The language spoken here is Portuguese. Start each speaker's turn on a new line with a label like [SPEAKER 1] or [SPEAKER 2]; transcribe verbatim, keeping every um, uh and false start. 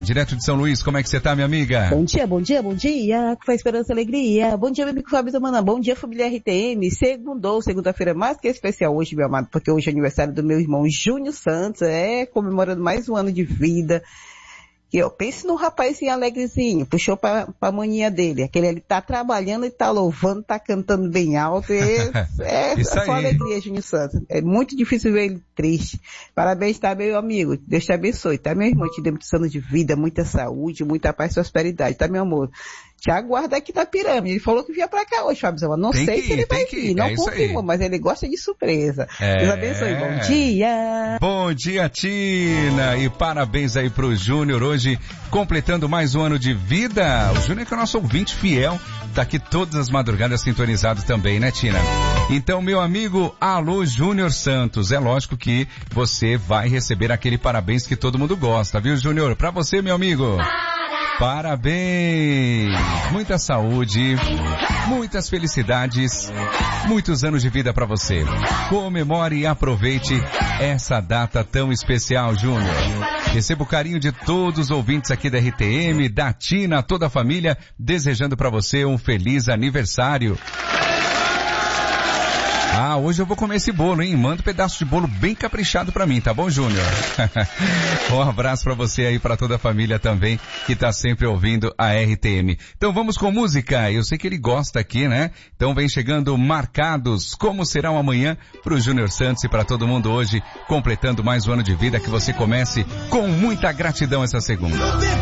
[SPEAKER 1] Direto de São Luís, como é que você tá, minha amiga?
[SPEAKER 2] Bom dia, bom dia, bom dia, com a esperança e alegria. Bom dia, meu amigo Fábio Zamana, bom dia, família R T M. Segundou, segunda-feira mais que especial hoje, meu amado, porque hoje é aniversário do meu irmão Júnior Santos, é, comemorando mais um ano de vida. E eu penso no rapazinho alegrezinho, puxou pra, pra maninha dele, aquele ele tá trabalhando e tá louvando, tá cantando bem alto, é, é, é só alegria, Júnior Santos. É muito difícil ver ele triste. Parabéns, tá, meu amigo? Deus te abençoe, tá, meu irmão? Te dê muitos anos de vida, muita saúde, muita paz e prosperidade, tá, meu amor? Te aguarda aqui na pirâmide. Ele falou que vinha pra cá hoje, Fábio. Não tem sei ir, se ele vai vir, não é confirmou, mas ele gosta de surpresa. É... Deus abençoe. Bom dia.
[SPEAKER 1] Bom dia, Tina. E parabéns aí pro Júnior hoje, completando mais um ano de vida. O Júnior que é o nosso ouvinte fiel, tá aqui todas as madrugadas sintonizado também, né, Tina? Então, meu amigo, alô, Júnior Santos. É lógico que você vai receber aquele parabéns que todo mundo gosta, viu, Júnior? Pra você, meu amigo. Parabéns! Muita saúde, muitas felicidades, muitos anos de vida para você. Comemore e aproveite essa data tão especial, Júnior. Receba o carinho de todos os ouvintes aqui da R T M, da Tina, toda a família, desejando para você um feliz aniversário. Ah, hoje eu vou comer esse bolo, hein? Manda um pedaço de bolo bem caprichado pra mim, tá bom, Júnior? Um abraço pra você aí, pra toda a família também, que tá sempre ouvindo a R T M. Então vamos com música, eu sei que ele gosta aqui, né? Então vem chegando Marcados, como será o amanhã pro Júnior Santos e pra todo mundo hoje, completando mais um ano de vida, que você comece com muita gratidão essa segunda.